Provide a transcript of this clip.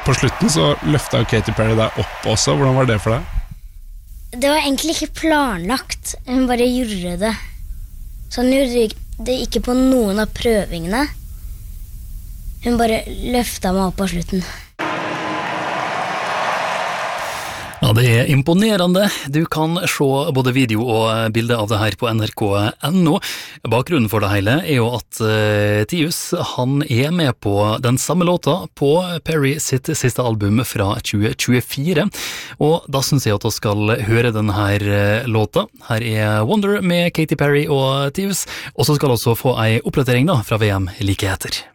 På slutten så løftet jo Katy Perry deg opp også. Hvordan var det for deg? Det var egentlig ikke planlagt. Hun bare gjorde det. Så hun gjorde det ikke på noen av prøvingene. Hun bare løftet meg opp på slutten. Ja, det er imponerende. Du kan se både video og bilder av det her på nrk.no. Bakgrunnen for det hele er jo at Tius, han er med på den samme låta på Perry sitt siste album fra 2024. Og da synes jeg at vi skal høre denne låta. Her er Wonder med Katy Perry og Tius, og så skal vi også få en oppdatering da fra VM like etter.